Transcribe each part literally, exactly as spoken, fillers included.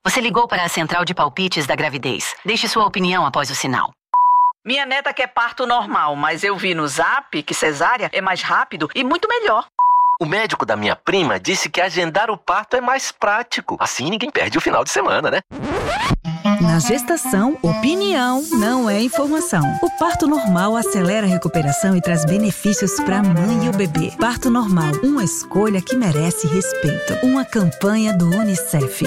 Você ligou para a central de palpites da gravidez. Deixe sua opinião após o sinal. Minha neta quer parto normal, mas eu vi no Zap que cesárea é mais rápido e muito melhor. O médico da minha prima disse que agendar o parto é mais prático. Assim ninguém perde o final de semana, né? Na gestação, opinião não é informação. O parto normal acelera a recuperação e traz benefícios para a mãe e o bebê. Parto normal, uma escolha que merece respeito. Uma campanha do Unicef.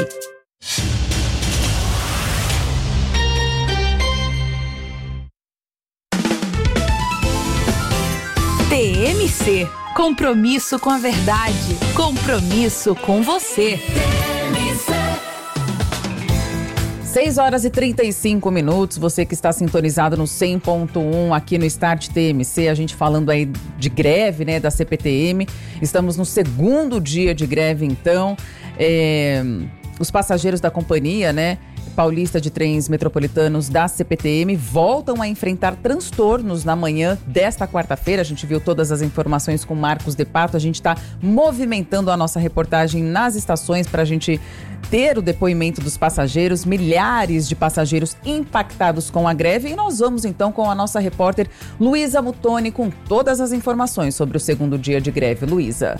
T M C. Compromisso com a verdade. Compromisso com você. seis horas e trinta e cinco minutos, você que está sintonizado no cem ponto um aqui no Start T M C, a gente falando aí de greve, né, da C P T M. Estamos no segundo dia de greve, então. É, os passageiros da companhia, né, paulista de trens metropolitanos da C P T M voltam a enfrentar transtornos na manhã desta quarta-feira. A gente viu todas as informações com Marcos De Pato. A gente está movimentando a nossa reportagem nas estações para a gente ter o depoimento dos passageiros, milhares de passageiros impactados com a greve. E nós vamos então com a nossa repórter Luísa Mutoni com todas as informações sobre o segundo dia de greve. Luísa.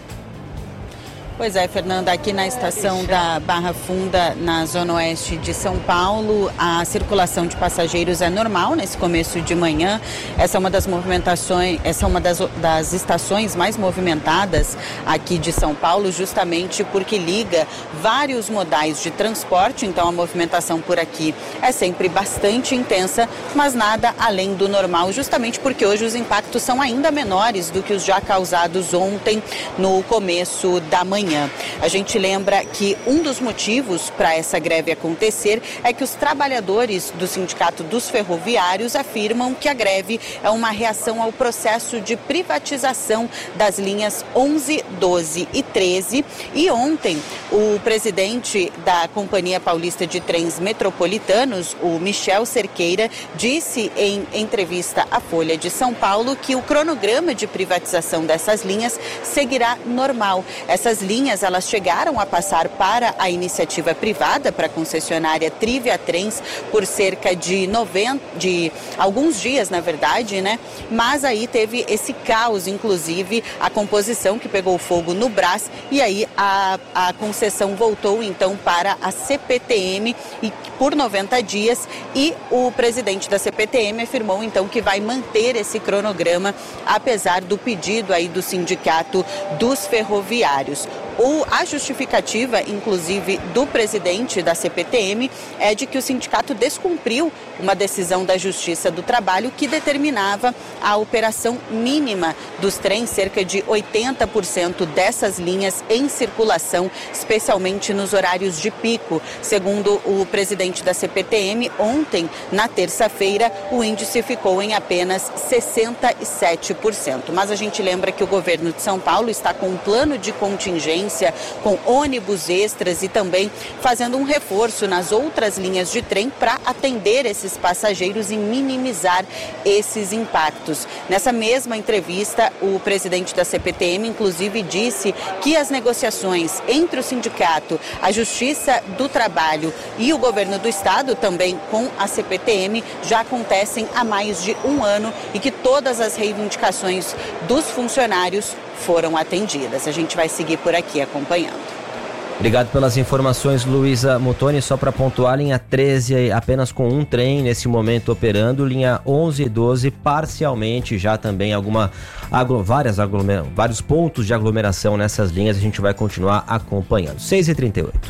Pois é, Fernanda, aqui na estação da Barra Funda, na zona oeste de São Paulo, a circulação de passageiros é normal nesse começo de manhã. Essa é uma das movimentações, essa é uma das, das estações mais movimentadas aqui de São Paulo, justamente porque liga vários modais de transporte. Então a movimentação por aqui é sempre bastante intensa, mas nada além do normal, justamente porque hoje os impactos são ainda menores do que os já causados ontem no começo da manhã. A gente lembra que um dos motivos para essa greve acontecer é que os trabalhadores do Sindicato dos Ferroviários afirmam que a greve é uma reação ao processo de privatização das linhas onze, doze e treze. E ontem, o presidente da Companhia Paulista de Trens Metropolitanos, o Michel Cerqueira, disse em entrevista à Folha de São Paulo que o cronograma de privatização dessas linhas seguirá normal. Essas linhas elas chegaram a passar para a iniciativa privada, para a concessionária Trivia Trens, por cerca de noventa, de alguns dias, na verdade, né? Mas aí teve esse caos, inclusive a composição que pegou fogo no Brás, e aí a, a concessão voltou então para a C P T M e por noventa dias, e o presidente da C P T M afirmou então que vai manter esse cronograma, apesar do pedido aí do Sindicato dos Ferroviários. O, a justificativa, inclusive, do presidente da C P T M é de que o sindicato descumpriu uma decisão da Justiça do Trabalho que determinava a operação mínima dos trens, cerca de oitenta por cento dessas linhas em circulação, especialmente nos horários de pico. Segundo o presidente da C P T M, ontem, na terça-feira, o índice ficou em apenas sessenta e sete por cento. Mas a gente lembra que o governo de São Paulo está com um plano de contingência, com ônibus extras e também fazendo um reforço nas outras linhas de trem para atender esses passageiros e minimizar esses impactos. Nessa mesma entrevista, o presidente da C P T M, inclusive, disse que as negociações entre o sindicato, a Justiça do Trabalho e o governo do estado, também com a C P T M, já acontecem há mais de um ano e que todas as reivindicações dos funcionários foram atendidas. A gente vai seguir por aqui acompanhando. Obrigado pelas informações, Luísa Mutoni. Só para pontuar, linha treze apenas com um trem nesse momento operando, linha onze e doze parcialmente, já também alguma várias aglomer, vários pontos de aglomeração nessas linhas. A gente vai continuar acompanhando. seis e trinta e oito.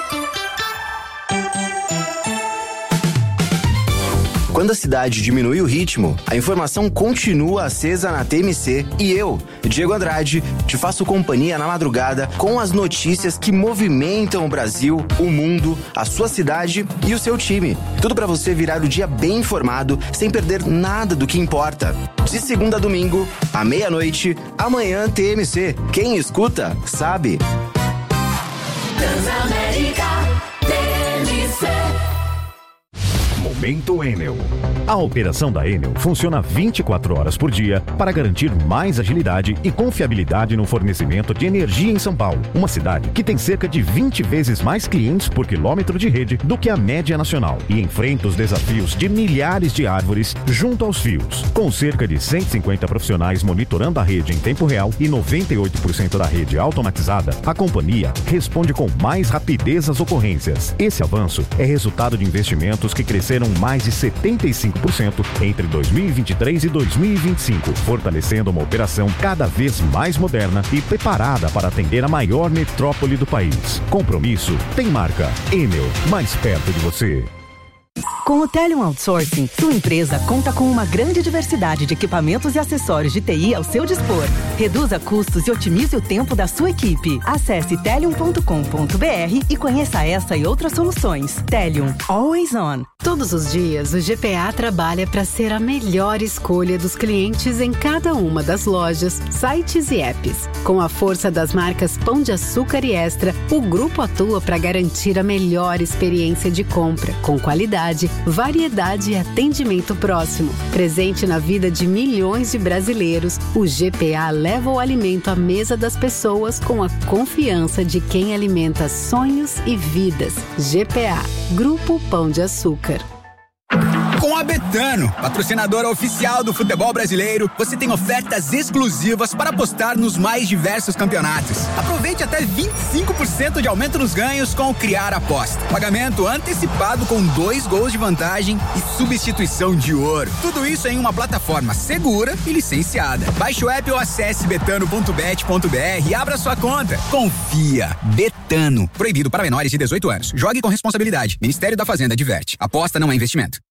Quando a cidade diminui o ritmo, a informação continua acesa na T M C e eu, Diego Andrade, te faço companhia na madrugada com as notícias que movimentam o Brasil, o mundo, a sua cidade e o seu time. Tudo para você virar o dia bem informado, sem perder nada do que importa. De segunda a domingo, à meia-noite, amanhã T M C. Quem escuta, sabe. Transamérica T M C. Momento Enel. A operação da Enel funciona vinte e quatro horas por dia para garantir mais agilidade e confiabilidade no fornecimento de energia em São Paulo, uma cidade que tem cerca de vinte vezes mais clientes por quilômetro de rede do que a média nacional e enfrenta os desafios de milhares de árvores junto aos fios. Com cerca de cento e cinquenta profissionais monitorando a rede em tempo real e noventa e oito por cento da rede automatizada, a companhia responde com mais rapidez às ocorrências. Esse avanço é resultado de investimentos que cresceram mais de setenta e cinco por cento entre dois mil e vinte e três e dois mil e vinte e cinco, fortalecendo uma operação cada vez mais moderna e preparada para atender a maior metrópole do país. Compromisso tem marca. Enel, mais perto de você. Com o Telium Outsourcing, sua empresa conta com uma grande diversidade de equipamentos e acessórios de T I ao seu dispor. Reduza custos e otimize o tempo da sua equipe. Acesse telium ponto com ponto b r e conheça essa e outras soluções. Telium, always on. Todos os dias, o G P A trabalha para ser a melhor escolha dos clientes em cada uma das lojas, sites e apps. Com a força das marcas Pão de Açúcar e Extra, o grupo atua para garantir a melhor experiência de compra, com qualidade, variedade e atendimento próximo. Presente na vida de milhões de brasileiros, o G P A leva o alimento à mesa das pessoas com a confiança de quem alimenta sonhos e vidas. G P A, Grupo Pão de Açúcar. Com a Betano, patrocinadora oficial do futebol brasileiro, você tem ofertas exclusivas para apostar nos mais diversos campeonatos. Aproveite até vinte e cinco por cento de aumento nos ganhos com o Criar Aposta. Pagamento antecipado com dois gols de vantagem e substituição de ouro. Tudo isso em uma plataforma segura e licenciada. Baixe o app ou acesse betano ponto bet ponto b r e abra sua conta. Confia. Betano. Proibido para menores de dezoito anos. Jogue com responsabilidade. Ministério da Fazenda adverte. Aposta não é investimento.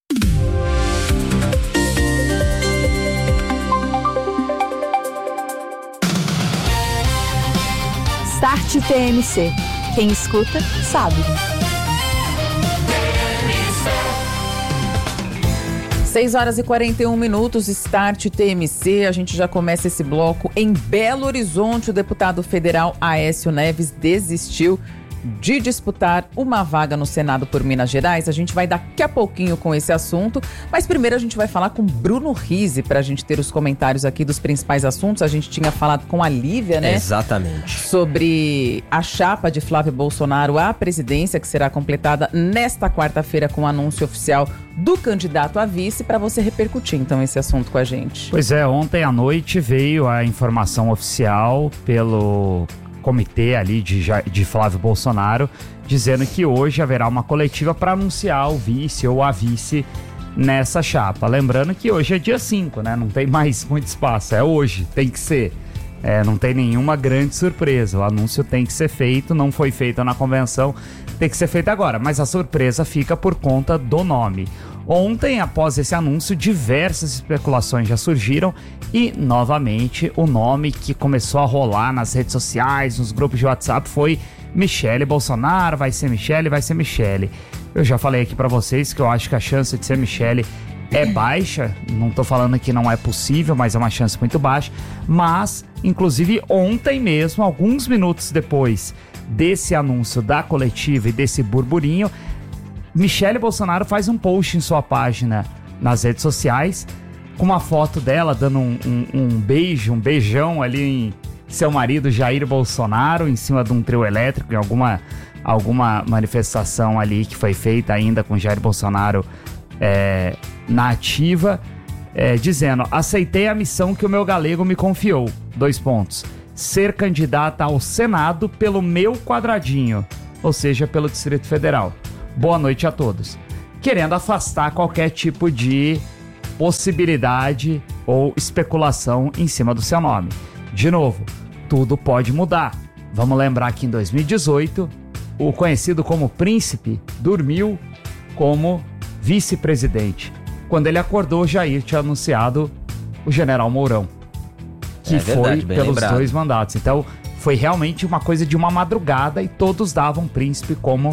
Start T M C. Quem escuta, sabe. seis horas e quarenta e um minutos, Start T M C. A gente já começa esse bloco em Belo Horizonte. O deputado federal Aécio Neves desistiu de disputar uma vaga no Senado por Minas Gerais. A gente vai daqui a pouquinho com esse assunto, mas primeiro a gente vai falar com Bruno Rizzi para a gente ter os comentários aqui dos principais assuntos. A gente tinha falado com a Lívia, né? Exatamente. Sobre a chapa de Flávio Bolsonaro à presidência, que será completada nesta quarta-feira com o anúncio oficial do candidato a vice, para você repercutir então esse assunto com a gente. Pois é, ontem à noite veio a informação oficial pelo comitê ali de, de Flávio Bolsonaro, dizendo que hoje haverá uma coletiva para anunciar o vice ou a vice nessa chapa. Lembrando que hoje é dia cinco, né? Não tem mais muito espaço, é hoje, tem que ser. É, não tem nenhuma grande surpresa, o anúncio tem que ser feito, não foi feito na convenção, tem que ser feito agora, mas a surpresa fica por conta do nome. Ontem, após esse anúncio, diversas especulações já surgiram e, novamente, o nome que começou a rolar nas redes sociais, nos grupos de WhatsApp, foi Michele Bolsonaro. Vai ser Michele, vai ser Michele. Eu já falei aqui pra vocês que eu acho que a chance de ser Michele é baixa, não tô falando que não é possível, mas é uma chance muito baixa. Mas, inclusive, ontem mesmo, alguns minutos depois desse anúncio da coletiva e desse burburinho, Michele Bolsonaro faz um post em sua página nas redes sociais com uma foto dela dando um, um, um beijo, um beijão ali em seu marido Jair Bolsonaro, em cima de um trio elétrico, em alguma, alguma manifestação ali que foi feita ainda com Jair Bolsonaro é, na ativa, é, dizendo: aceitei a missão que o meu galego me confiou, dois pontos, ser candidata ao Senado pelo meu quadradinho, ou seja, pelo Distrito Federal. Boa noite a todos. Querendo afastar qualquer tipo de possibilidade ou especulação em cima do seu nome. De novo, tudo pode mudar. Vamos lembrar que em dois mil e dezoito, o conhecido como Príncipe dormiu como vice-presidente. Quando ele acordou, Jair tinha anunciado o General Mourão, que é verdade, foi pelos lembrado. dois mandatos. Então, foi realmente uma coisa de uma madrugada e todos davam Príncipe como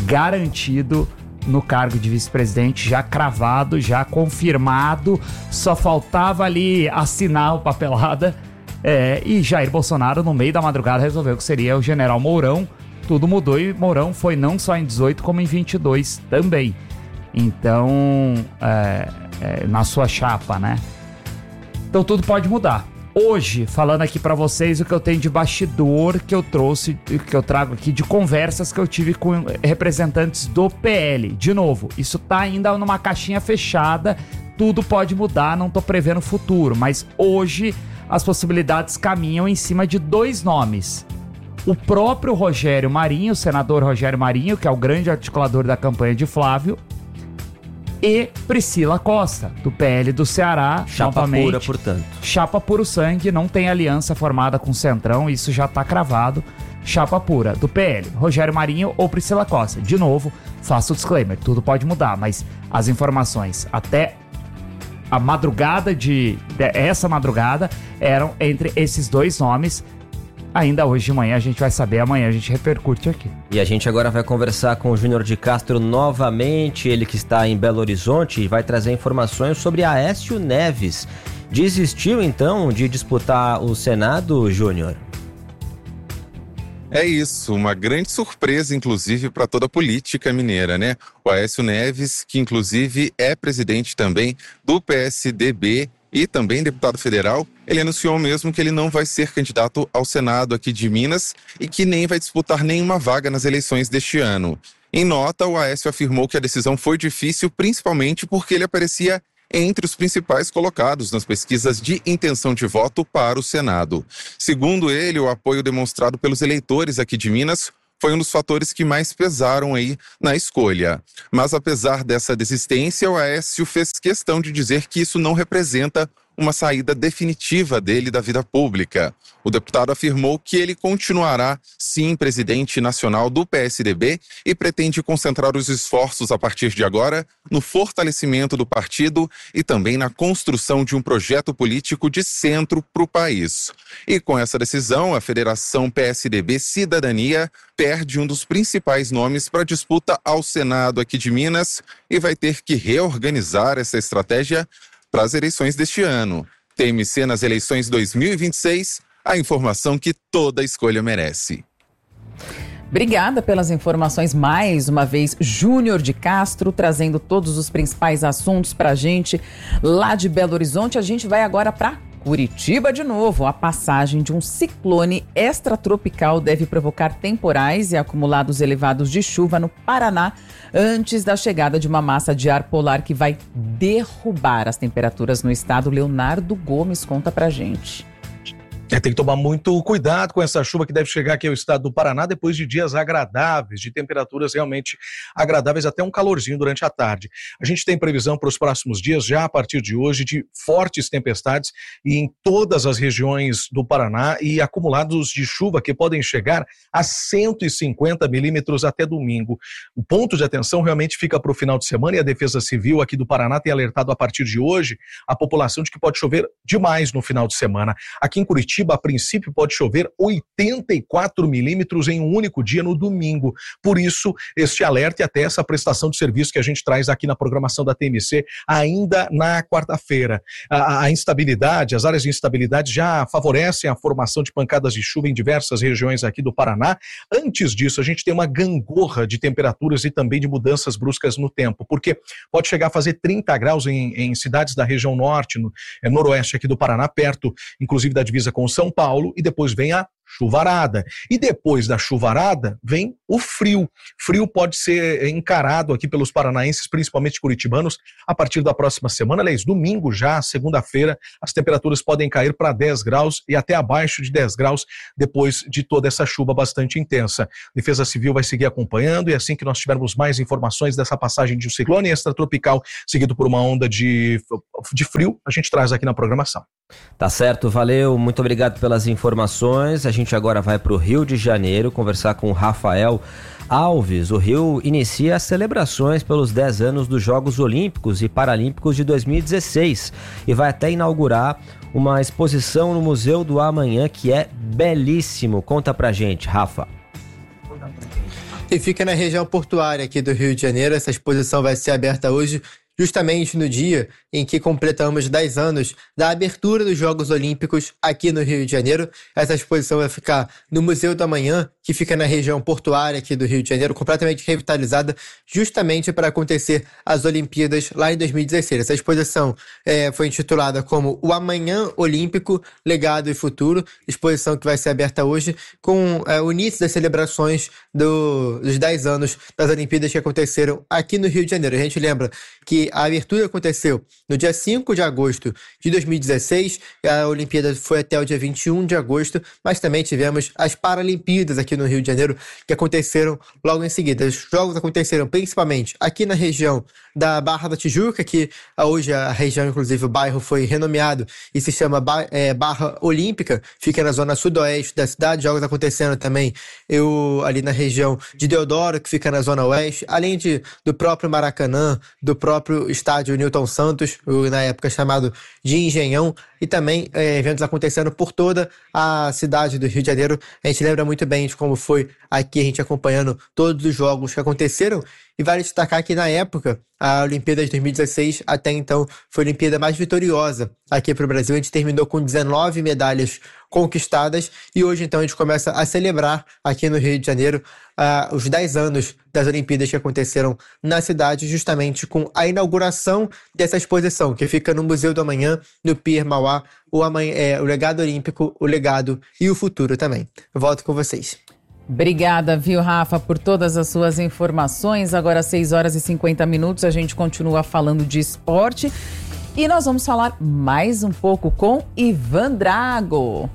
garantido no cargo de vice-presidente, já cravado, já confirmado, só faltava ali assinar o papelada, é, e Jair Bolsonaro no meio da madrugada resolveu que seria o General Mourão. Tudo mudou e Mourão foi não só em dezoito como em vinte e dois também. Então, é, é, na sua chapa, né? Então tudo pode mudar. Hoje, falando aqui pra vocês o que eu tenho de bastidor que eu trouxe, que eu trago aqui de conversas que eu tive com representantes do P L. De novo, isso tá ainda numa caixinha fechada, tudo pode mudar, não tô prevendo o futuro, mas hoje as possibilidades caminham em cima de dois nomes. O próprio Rogério Marinho, o senador Rogério Marinho, que é o grande articulador da campanha de Flávio, e Priscila Costa, do P L do Ceará. Chapa novamente, pura, portanto. Chapa puro sangue, não tem aliança formada com o Centrão, isso já tá cravado. Chapa pura, do P L, Rogério Marinho ou Priscila Costa. De novo, faço o disclaimer, tudo pode mudar, mas as informações até a madrugada de, de essa madrugada eram entre esses dois nomes. Ainda hoje de manhã a gente vai saber, amanhã a gente repercute aqui. E a gente agora vai conversar com o Júnior de Castro novamente, ele que está em Belo Horizonte e vai trazer informações sobre Aécio Neves. Desistiu então de disputar o Senado, Júnior? É isso, uma grande surpresa, inclusive, para toda a política mineira, né? O Aécio Neves, que inclusive é presidente também do P S D B e também deputado federal, ele anunciou mesmo que ele não vai ser candidato ao Senado aqui de Minas e que nem vai disputar nenhuma vaga nas eleições deste ano. Em nota, o Aécio afirmou que a decisão foi difícil, principalmente porque ele aparecia entre os principais colocados nas pesquisas de intenção de voto para o Senado. Segundo ele, o apoio demonstrado pelos eleitores aqui de Minas foi um dos fatores que mais pesaram aí na escolha. Mas apesar dessa desistência, o Aécio fez questão de dizer que isso não representa uma saída definitiva dele da vida pública. O deputado afirmou que ele continuará, sim, presidente nacional do P S D B e pretende concentrar os esforços a partir de agora no fortalecimento do partido e também na construção de um projeto político de centro para o país. E com essa decisão, a Federação P S D B Cidadania perde um dos principais nomes para a disputa ao Senado aqui de Minas e vai ter que reorganizar essa estratégia para as eleições deste ano. T M C nas eleições dois mil e vinte e seis, a informação que toda escolha merece. Obrigada pelas informações mais uma vez, Júnior de Castro, trazendo todos os principais assuntos para a gente lá de Belo Horizonte. A gente vai agora para Curitiba de novo. A passagem de um ciclone extratropical deve provocar temporais e acumulados elevados de chuva no Paraná antes da chegada de uma massa de ar polar que vai derrubar as temperaturas no estado. Leonardo Gomes conta pra gente. É, tem que tomar muito cuidado com essa chuva que deve chegar aqui ao estado do Paraná depois de dias agradáveis, de temperaturas realmente agradáveis, até um calorzinho durante a tarde. A gente tem previsão para os próximos dias, já a partir de hoje, de fortes tempestades em todas as regiões do Paraná e acumulados de chuva que podem chegar a cento e cinquenta milímetros até domingo. O ponto de atenção realmente fica para o final de semana e a Defesa Civil aqui do Paraná tem alertado a partir de hoje a população de que pode chover demais no final de semana. Aqui em Curitiba, a princípio, pode chover oitenta e quatro milímetros em um único dia no domingo. Por isso, este alerta e até essa prestação de serviço que a gente traz aqui na programação da T M C ainda na quarta-feira. A, a instabilidade, as áreas de instabilidade já favorecem a formação de pancadas de chuva em diversas regiões aqui do Paraná. Antes disso, a gente tem uma gangorra de temperaturas e também de mudanças bruscas no tempo, porque pode chegar a fazer trinta graus em, em cidades da região norte, no é, noroeste aqui do Paraná, perto, inclusive, da divisa com São Paulo, e depois vem a chuvarada. E depois da chuvarada vem o frio. Frio pode ser encarado aqui pelos paranaenses, principalmente curitibanos, a partir da próxima semana. Aliás, domingo já, segunda-feira, as temperaturas podem cair para dez graus e até abaixo de dez graus depois de toda essa chuva bastante intensa. A Defesa Civil vai seguir acompanhando e assim que nós tivermos mais informações dessa passagem de um ciclone extratropical seguido por uma onda de, de frio, a gente traz aqui na programação. Tá certo, valeu, muito obrigado pelas informações. A gente agora vai para o Rio de Janeiro conversar com o Rafael Alves. O Rio inicia as celebrações pelos dez anos dos Jogos Olímpicos e Paralímpicos de dois mil e dezesseis e vai até inaugurar uma exposição no Museu do Amanhã que é belíssimo. Conta pra gente, Rafa. E fica na região portuária aqui do Rio de Janeiro. Essa exposição vai ser aberta hoje justamente no dia em que completamos dez anos da abertura dos Jogos Olímpicos aqui no Rio de Janeiro. Essa exposição vai ficar no Museu do Amanhã, que fica na região portuária aqui do Rio de Janeiro, completamente revitalizada, justamente para acontecer as Olimpíadas lá em dois mil e dezesseis. Essa exposição é, foi intitulada como O Amanhã Olímpico, Legado e Futuro, exposição que vai ser aberta hoje com é, o início das celebrações do, dos dez anos das Olimpíadas que aconteceram aqui no Rio de Janeiro. A gente lembra que a abertura aconteceu no dia cinco de agosto de dois mil e dezesseis, a Olimpíada foi até o dia vinte e um de agosto, mas também tivemos as Paralimpíadas aqui no Rio de Janeiro, que aconteceram logo em seguida. Os jogos aconteceram principalmente aqui na região da Barra da Tijuca, que hoje a região, inclusive o bairro, foi renomeado e se chama ba- é, Barra Olímpica, fica na zona sudoeste da cidade. Jogos acontecendo também eu, ali na região de Deodoro, que fica na zona oeste, além de, do próprio Maracanã, do próprio estádio Newton Santos, na época chamado de Engenhão, e também é, eventos acontecendo por toda a cidade do Rio de Janeiro. A gente lembra muito bem de como foi aqui a gente acompanhando todos os jogos que aconteceram, e vale destacar que na época a Olimpíada de dois mil e dezesseis até então foi a Olimpíada mais vitoriosa aqui para o Brasil. A gente terminou com dezenove medalhas conquistadas e hoje então a gente começa a celebrar aqui no Rio de Janeiro uh, os dez anos das Olimpíadas que aconteceram na cidade, justamente com a inauguração dessa exposição que fica no Museu do Amanhã, no Pier Mauá, o, amanhã, é, o legado olímpico, o legado e o futuro também. Eu volto com vocês. Obrigada, viu, Rafa, por todas as suas informações. Agora, seis horas e cinquenta minutos, a gente continua falando de esporte e nós vamos falar mais um pouco com Ivan Drago.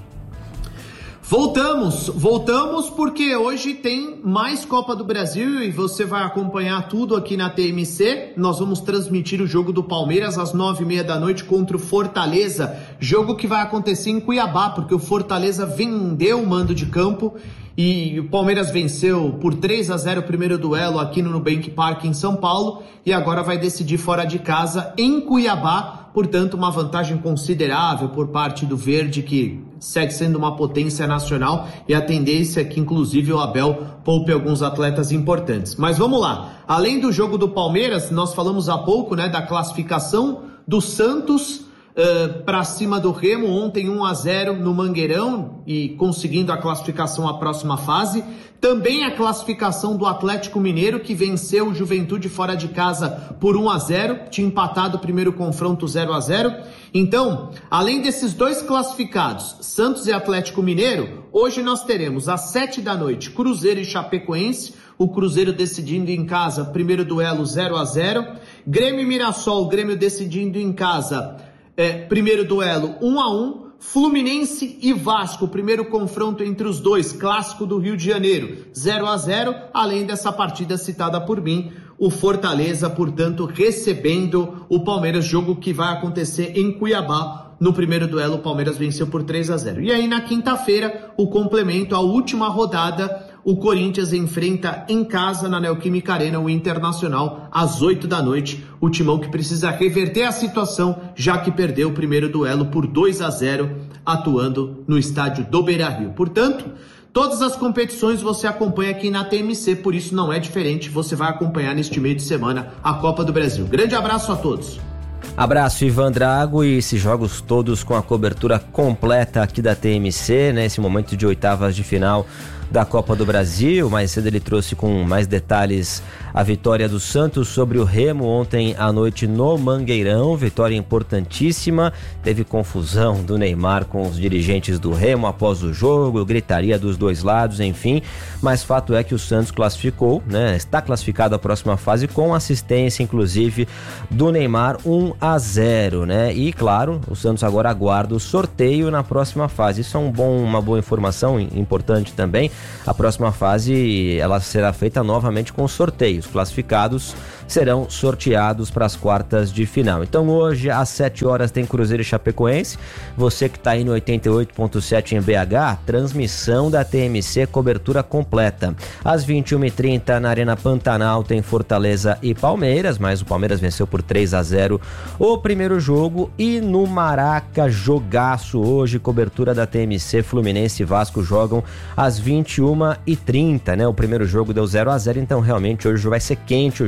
Voltamos, voltamos porque hoje tem mais Copa do Brasil e você vai acompanhar tudo aqui na T M C. Nós vamos transmitir o jogo do Palmeiras às nove e meia da noite contra o Fortaleza, jogo que vai acontecer em Cuiabá, porque o Fortaleza vendeu o mando de campo e o Palmeiras venceu por três a zero o primeiro duelo aqui no Nubank Park em São Paulo e agora vai decidir fora de casa em Cuiabá, portanto uma vantagem considerável por parte do Verde, que segue sendo uma potência nacional, e a tendência é que inclusive o Abel poupe alguns atletas importantes. Mas vamos lá, além do jogo do Palmeiras, nós falamos há pouco, né, da classificação do Santos Uh, para cima do Remo, ontem um a zero no Mangueirão e conseguindo a classificação à próxima fase. Também a classificação do Atlético Mineiro, que venceu o Juventude fora de casa por um a zero, tinha empatado o primeiro confronto zero a zero. Então, além desses dois classificados, Santos e Atlético Mineiro, hoje nós teremos às sete da noite Cruzeiro e Chapecoense, o Cruzeiro decidindo em casa, primeiro duelo zero a zero. Grêmio e Mirassol, Grêmio decidindo em casa, É, primeiro duelo um a um, Fluminense e Vasco, primeiro confronto entre os dois, clássico do Rio de Janeiro, zero a zero, além dessa partida citada por mim, o Fortaleza, portanto, recebendo o Palmeiras, jogo que vai acontecer em Cuiabá. No primeiro duelo, o Palmeiras venceu por três a zero. E aí, na quinta-feira, o complemento, a última rodada, o Corinthians enfrenta em casa, na Neoquímica Arena, o Internacional, às oito da noite. O Timão que precisa reverter a situação, já que perdeu o primeiro duelo por dois a zero, atuando no estádio do Beira-Rio. Portanto, todas as competições você acompanha aqui na T M C, por isso não é diferente, você vai acompanhar neste meio de semana a Copa do Brasil. Grande abraço a todos. Abraço, Ivan Drago, e esses jogos todos com a cobertura completa aqui da T M C, nesse momento de oitavas de final da Copa do Brasil. Mais cedo ele trouxe com mais detalhes a vitória do Santos sobre o Remo ontem à noite no Mangueirão, vitória importantíssima. Teve confusão do Neymar com os dirigentes do Remo após o jogo, gritaria dos dois lados, enfim, mas fato é que o Santos classificou, né? Está classificado à próxima fase com assistência inclusive do Neymar, um a zero, né? E claro, o Santos agora aguarda o sorteio na próxima fase. Isso é um bom, uma boa informação importante também. A próxima fase ela será feita novamente com sorteio. Os classificados serão sorteados para as quartas de final. Então hoje às sete horas tem Cruzeiro e Chapecoense. Você que está aí no oitenta e oito ponto sete em B H, transmissão da T M C, cobertura completa. Às vinte e uma e trinta na Arena Pantanal tem Fortaleza e Palmeiras, mas o Palmeiras venceu por três a zero o primeiro jogo. E no Maraca, jogaço hoje, cobertura da T M C, Fluminense e Vasco jogam às vinte e uma e trinta, né? O primeiro jogo deu zero a zero, então realmente hoje vai ser quente o jogo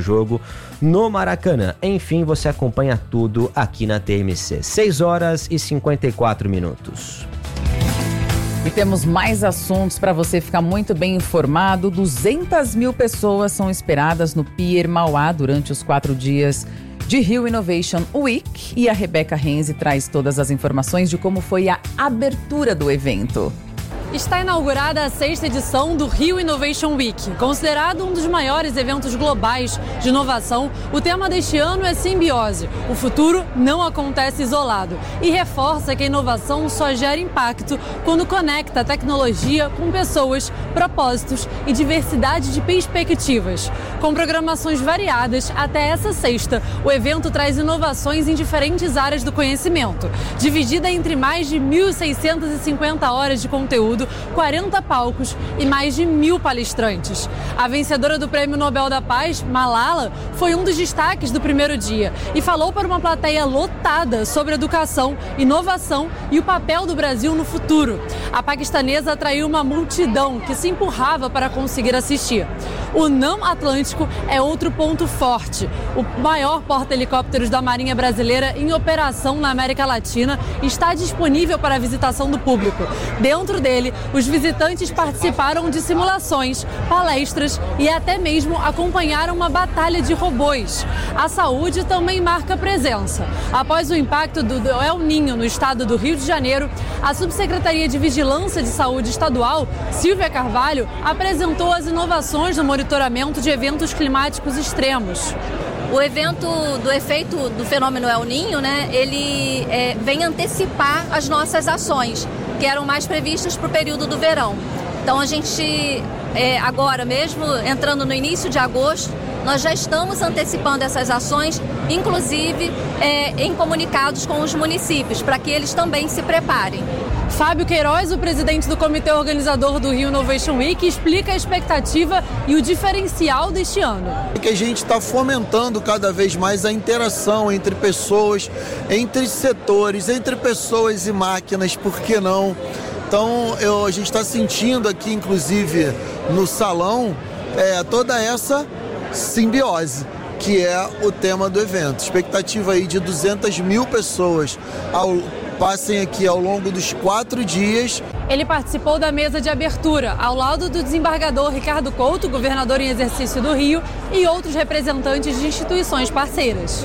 no Maracanã. Enfim, você acompanha tudo aqui na T M C. seis horas e cinquenta e quatro minutos. E temos mais assuntos para você ficar muito bem informado. duzentas mil pessoas são esperadas no Pier Mauá durante os quatro dias de Rio Innovation Week. E a Rebeca Renzi traz todas as informações de como foi a abertura do evento. Está inaugurada a sexta edição do Rio Innovation Week. Considerado um dos maiores eventos globais de inovação, o tema deste ano é simbiose. O futuro não acontece isolado e reforça que a inovação só gera impacto quando conecta a tecnologia com pessoas, propósitos e diversidade de perspectivas. Com programações variadas, até essa sexta, o evento traz inovações em diferentes áreas do conhecimento. Dividida entre mais de mil seiscentas e cinquenta horas de conteúdo, quarenta palcos e mais de mil palestrantes. A vencedora do Prêmio Nobel da Paz, Malala, foi um dos destaques do primeiro dia e falou para uma plateia lotada sobre educação, inovação e o papel do Brasil no futuro. A paquistanesa atraiu uma multidão que se empurrava para conseguir assistir. O Não Atlântico é outro ponto forte. O maior porta-helicópteros da Marinha Brasileira em operação na América Latina está disponível para a visitação do público. Dentro dele, os visitantes participaram de simulações, palestras e até mesmo acompanharam uma batalha de robôs. A saúde também marca presença. Após o impacto do El Niño no estado do Rio de Janeiro, a Subsecretaria de Vigilância de Saúde Estadual, Silvia Carvalho, apresentou as inovações no monitoramento de eventos climáticos extremos. O evento do efeito do fenômeno El Niño, né, ele é, vem antecipar as nossas ações, que eram mais previstas para o período do verão. Então a gente, é, agora mesmo, entrando no início de agosto, nós já estamos antecipando essas ações, inclusive é, em comunicados com os municípios, para que eles também se preparem. Fábio Queiroz, o presidente do comitê organizador do Rio Innovation Week, explica a expectativa e o diferencial deste ano. Que a gente está fomentando cada vez mais a interação entre pessoas, entre setores, entre pessoas e máquinas, por que não? Então eu, a gente está sentindo aqui, inclusive no salão, é, toda essa simbiose, que é o tema do evento. Expectativa aí de duzentas mil pessoas ao passem aqui ao longo dos quatro dias. Ele participou da mesa de abertura, ao lado do desembargador Ricardo Couto, governador em exercício do Rio, e outros representantes de instituições parceiras.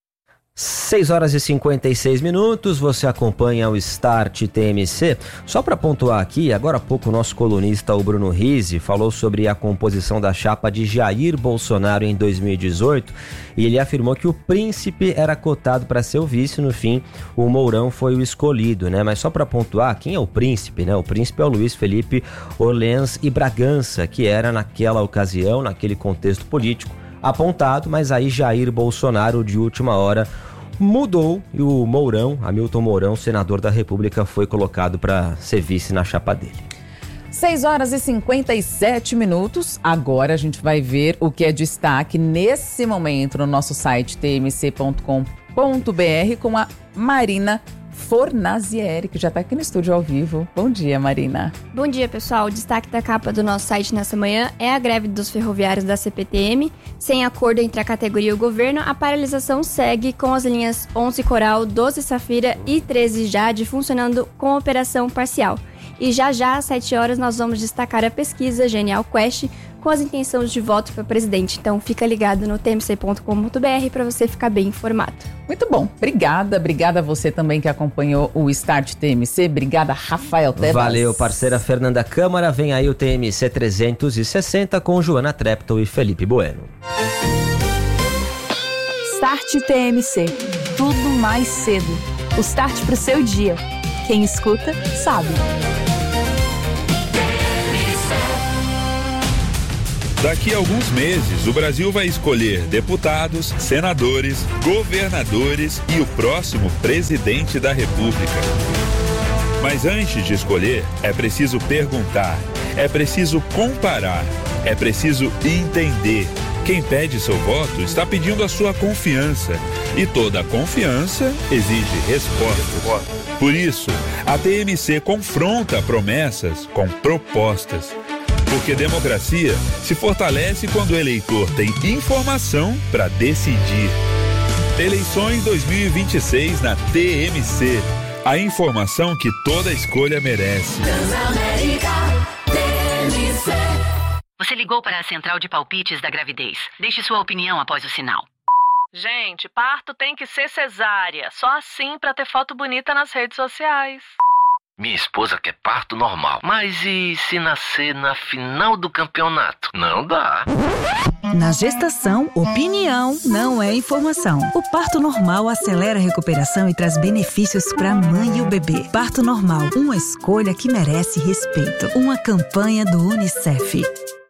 seis horas e cinquenta e seis minutos, você acompanha o Start T M C. Só para pontuar aqui, agora há pouco o nosso colunista, o Bruno Rizzi, falou sobre a composição da chapa de Jair Bolsonaro em dois mil e dezoito e ele afirmou que o Príncipe era cotado para ser o vice. No fim, o Mourão foi o escolhido, né? Mas só para pontuar, quem é o Príncipe, né? O Príncipe é o Luiz Felipe Orleans e Bragança, que era naquela ocasião, naquele contexto político, apontado, mas aí Jair Bolsonaro, de última hora, mudou e o Mourão, Hamilton Mourão, senador da República, foi colocado para ser vice na chapa dele. seis horas e cinquenta e sete minutos. Agora a gente vai ver o que é destaque nesse momento no nosso site t m c ponto com ponto b r com a Marina Fornazieri, que já está aqui no estúdio ao vivo. Bom dia, Marina. Bom dia, pessoal. O destaque da capa do nosso site nessa manhã é a greve dos ferroviários da C P T M. Sem acordo entre a categoria e o governo, a paralisação segue com as linhas onze Coral, doze Safira e treze Jade funcionando com operação parcial. E já já, às sete horas, nós vamos destacar a pesquisa Genial Quest com as intenções de voto para presidente. Então fica ligado no t m c ponto com ponto b r para você ficar bem informado. Muito bom. Obrigada. Obrigada a você também que acompanhou o Start T M C. Obrigada, Rafael Tebas. Valeu, parceira Fernanda Câmara. Vem aí o T M C trezentos e sessenta com Joana Treptow e Felipe Bueno. Start T M C. Tudo mais cedo. O start pro seu dia. Quem escuta, sabe. Daqui a alguns meses, o Brasil vai escolher deputados, senadores, governadores e o próximo presidente da República. Mas antes de escolher, é preciso perguntar, é preciso comparar, é preciso entender. Quem pede seu voto está pedindo a sua confiança. E toda confiança exige respostas. Por isso, a T M C confronta promessas com propostas. Porque democracia se fortalece quando o eleitor tem informação para decidir. Eleições dois mil e vinte e seis na T M C. A informação que toda escolha merece. Transamérica, T M C. Você ligou para a central de palpites da gravidez. Deixe sua opinião após o sinal. Gente, parto tem que ser cesárea. Só assim pra ter foto bonita nas redes sociais. Minha esposa quer parto normal. Mas e se nascer na final do campeonato? Não dá. Na gestação, opinião não é informação. O parto normal acelera a recuperação e traz benefícios para a mãe e o bebê. Parto normal, uma escolha que merece respeito. Uma campanha do Unicef.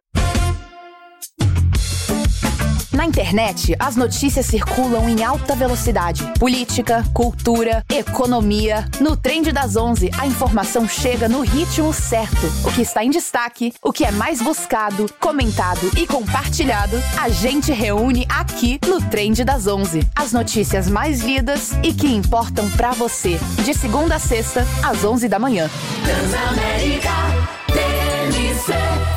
Na internet, as notícias circulam em alta velocidade. Política, cultura, economia. No Trend das onze, a informação chega no ritmo certo. O que está em destaque, o que é mais buscado, comentado e compartilhado, a gente reúne aqui no Trend das onze. As notícias mais lidas e que importam pra você. De segunda a sexta, às onze da manhã. Transamérica, T M C.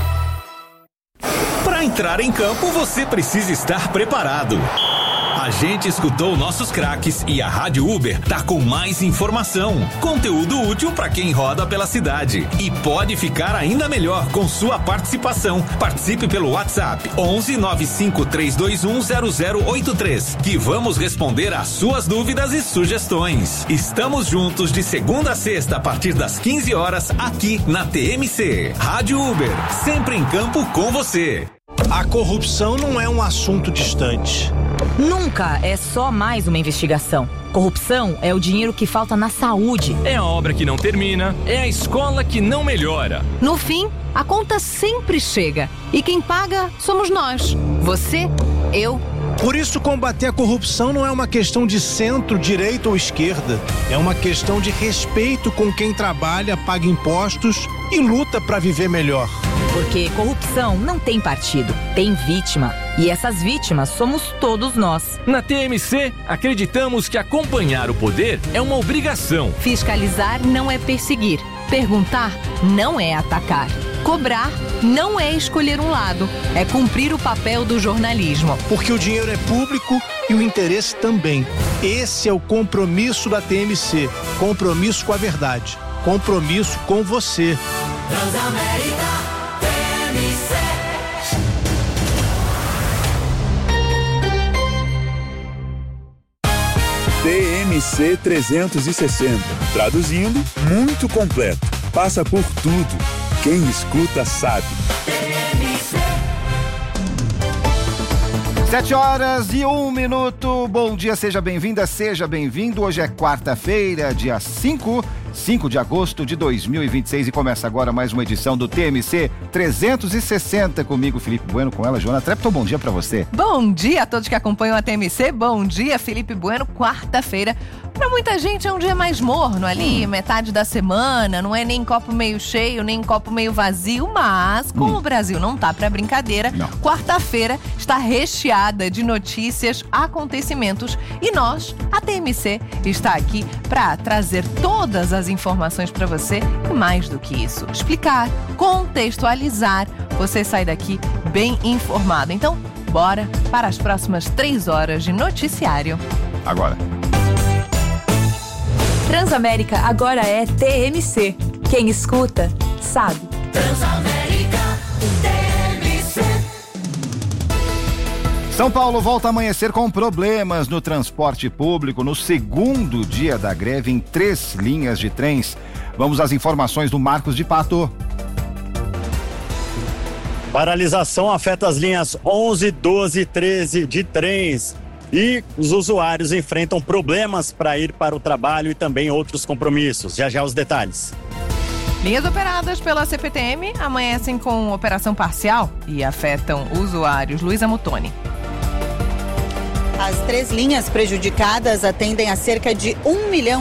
Para entrar em campo, você precisa estar preparado. A gente escutou nossos craques e a Rádio Uber tá com mais informação, conteúdo útil para quem roda pela cidade. E pode ficar ainda melhor com sua participação. Participe pelo WhatsApp onze nove cinco três dois um zero zero oito três, que vamos responder às suas dúvidas e sugestões. Estamos juntos de segunda a sexta a partir das quinze horas aqui na T M C. Rádio Uber, sempre em campo com você. A corrupção não é um assunto distante. Nunca é só mais uma investigação. Corrupção é o dinheiro que falta na saúde. É a obra que não termina, é a escola que não melhora. No fim, a conta sempre chega. E quem paga somos nós. Você, eu. Por isso, combater a corrupção não é uma questão de centro, direita ou esquerda. É uma questão de respeito com quem trabalha, paga impostos e luta para viver melhor. Porque corrupção não tem partido, tem vítima. E essas vítimas somos todos nós. Na T M C, acreditamos que acompanhar o poder é uma obrigação. Fiscalizar não é perseguir. Perguntar não é atacar. Cobrar não é escolher um lado, é cumprir o papel do jornalismo. Porque o dinheiro é público e o interesse também. Esse é o compromisso da T M C. Compromisso com a verdade. Compromisso com você. Transamérica, T M C. T M C trezentos e sessenta. Traduzindo, muito completo. Passa por tudo. Quem escuta sabe. Sete horas e um minuto. Bom dia, seja bem-vinda, seja bem-vindo. Hoje é quarta-feira, dia cinco, cinco de agosto de dois mil e vinte e seis e começa agora mais uma edição do T M C trezentos e sessenta comigo, Felipe Bueno, com ela, Joana Trepton. Bom dia pra você. Bom dia a todos que acompanham a T M C. Bom dia, Felipe Bueno. Quarta-feira. Pra muita gente é um dia mais morno ali, hum. metade da semana, não é nem copo meio cheio, nem copo meio vazio, mas como hum. o Brasil não tá pra brincadeira, quarta-feira está recheada de notícias, acontecimentos e nós, a T M C, está aqui pra trazer todas as informações pra você e mais do que isso, explicar, contextualizar, você sai daqui bem informado. Então, bora para as próximas três horas de noticiário. Agora. Transamérica agora é T M C. Quem escuta, sabe. Transamérica, T M C. São Paulo volta a amanhecer com problemas no transporte público no segundo dia da greve em três linhas de trens. Vamos às informações do Marcos de Pato. Paralisação afeta as linhas onze, doze e treze de trens. E os usuários enfrentam problemas para ir para o trabalho e também outros compromissos. Já já os detalhes. Linhas operadas pela C P T M amanhecem com operação parcial e afetam usuários. Luísa Mutoni. As três linhas prejudicadas atendem a cerca de um milhão